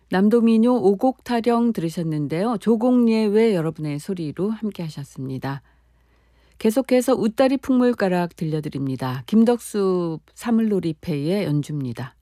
남도민요 오곡 타령 들으셨는데요. 조곡예외 여러분의 소리로 함께 하셨습니다. 계속해서 웃다리 풍물가락 들려드립니다. 김덕수 사물놀이패의 연주입니다.